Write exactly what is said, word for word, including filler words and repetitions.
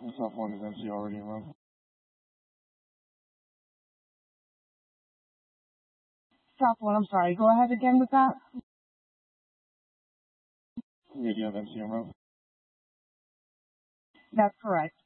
The South one is empty already, Rob. South one, I'm sorry. Go ahead again with that. Radio of M C M Road. That's correct.